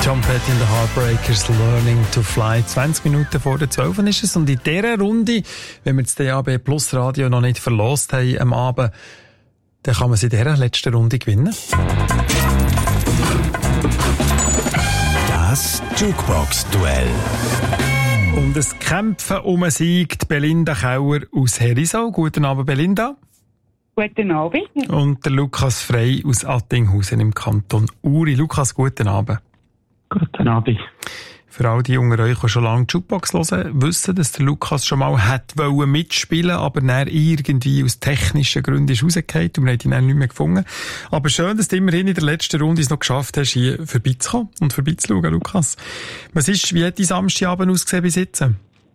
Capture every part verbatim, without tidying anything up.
Trumpet in the Heartbreakers, Learning to Fly. zwanzig Minuten vor der zwölf ist es. Und in dieser Runde, wenn wir das D A B Plus Radio noch nicht verlost haben am Abend, dann kann man sie in dieser letzten Runde gewinnen. Das Jukebox-Duell. Und es Kämpfen um einen Sieg, die Belinda Kauer aus Herisau. Guten Abend, Belinda. Guten Abend. Und der Lukas Frey aus Attinghausen im Kanton Uri. Lukas, guten Abend. Guten Abend. Für all die unter euch, die schon lange die Jukebox hören, wissen, dass der Lukas schon mal hätte wollen mitspielen, aber dann irgendwie aus technischen Gründen ist rausgefallen und wir haben ihn dann nicht mehr gefunden. Aber schön, dass du immerhin in der letzten Runde es noch geschafft hast, hier vorbeizukommen und vorbeizuschauen, Lukas. Was ist, wie hat dein Samstagabend ausgesehen bis jetzt?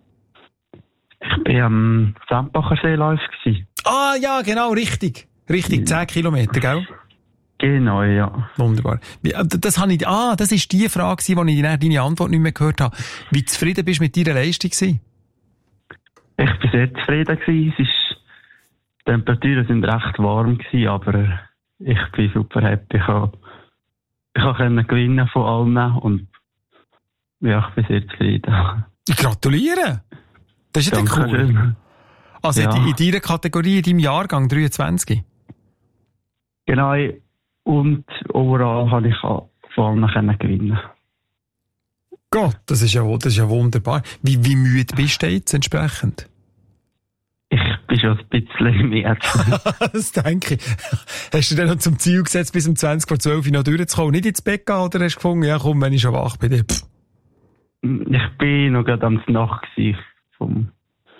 Ich war am Sandbacher Seelauf. Ah, ja, genau, richtig. Richtig, zehn Kilometer, gell? Genau, ja. Wunderbar. Wie, das habe ich, ah, das ist die Frage, wo ich deine Antwort nicht mehr gehört habe. Wie zufrieden bist du mit deiner Leistung? Ich war sehr zufrieden. Es ist, die Temperaturen sind recht warm gewesen, aber ich bin super happy. Ich konnte, ich konnte gewinnen von allen und ja, ich bin sehr zufrieden. Gratuliere! Das ist ja cool. Schön. Also ja. in deiner Kategorie, in deinem Jahrgang dreiundzwanzig? Genau. Und overall konnte ich von allen gewinnen. Gott, das ist ja, das ist ja wunderbar. Wie, wie müde bist du jetzt entsprechend? Ich bin schon ein bisschen mehr. Das denke ich. Hast du dir noch zum Ziel gesetzt, bis um zwanzig vor zwölf noch durchzukommen? Nicht ins Bett gehen oder hast du gefunden, ja komm, wenn ich schon wach bin? Pff. Ich bin noch gerade am Nacht vom.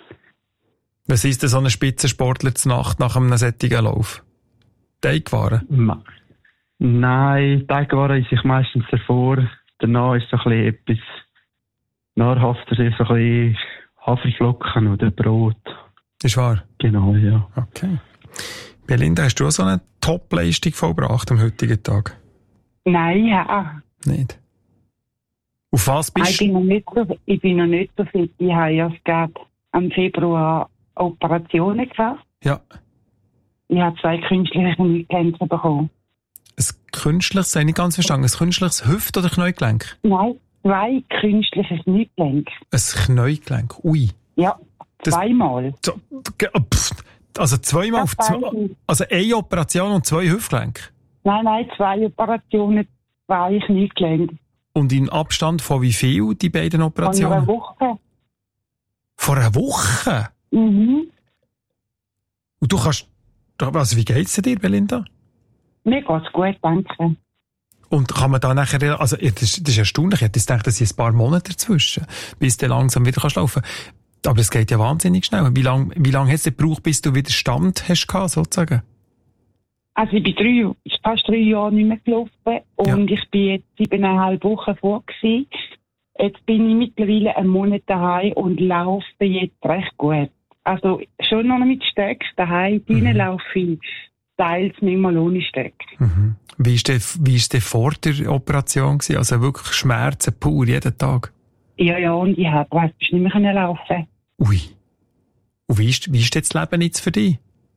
Was ist denn so ein Spitzensportler zur Nacht nach einem solchen Lauf? Teigwaren? Nein, Teigwaren ist sich meistens davor. Danach ist so ein bisschen etwas nahrhafter, so ein bisschen Haferflocken oder Brot. Ist wahr? Genau, ja. Okay. Belinda, hast du auch so eine Top-Leistung vollbracht am heutigen Tag? Nein, ja. Nicht? Auf was bist ich bin noch nicht so, ich bin noch nicht so fit. Ich habe erst gerade am Februar Operationen gehabt. Ja. Ich habe zwei künstliche Kniegelenke bekommen. Ein künstliches, habe ich nicht ganz verstanden, ein künstliches Hüft- oder Kniegelenk? Nein, zwei künstliche Kniegelenke. Ein Kniegelenk, ui. Ja, zweimal. Das, also zweimal, auf zwei, also eine Operation und zwei Hüftgelenke? Nein, nein, zwei Operationen, zwei Kniegelenke. Und im Abstand von wie viel, die beiden Operationen? Vor einer Woche. Vor einer Woche? Mhm. Und du kannst, also wie geht's dir, Belinda? Mir geht's gut, danke. Und kann man da nachher, also das ist, das ist erstaunlich, ich hätte gedacht, dass es ein paar Monate dazwischen, bis du langsam wieder kannst laufen. Aber es geht ja wahnsinnig schnell. Wie lange wie lang hat es gebraucht, bis du wieder Stand hast gehabt, sozusagen? Also ich bin drei, fast drei Jahre nicht mehr gelaufen und ja. Ich bin jetzt siebeneinhalb Wochen vor gewesen. Jetzt bin ich mittlerweile einen Monat daheim und laufe jetzt recht gut. Also schon noch mit Stöcken daheim, drinnen mhm. laufe ich teils nicht mal ohne Stöcke. Mhm. Wie ist der, wie ist der vor der Operation gewesen? Also wirklich Schmerzen pur jeden Tag? Ja, ja, und ich habe praktisch nicht mehr laufen. Ui. Und wie ist, wie ist jetzt das Leben jetzt für dich?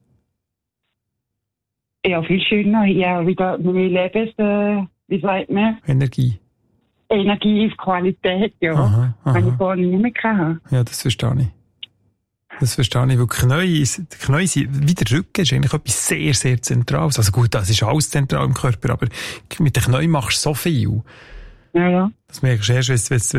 Ja, viel schöner. Ja, wieder mehr Lebens, äh, wie sagt man? Energie. Energie ist Qualität, ja. Aha, aha. Wenn ich vorhin nicht mehr hatte. Ja, das verstehe ich. Das verstehe ich, weil Knie, Knie sind, wie der Rücken, ist eigentlich etwas sehr, sehr Zentrales. Also gut, das ist alles zentral im Körper, aber mit den Knien machst du so viel. Ja, ja. Das merkst du erst, wenn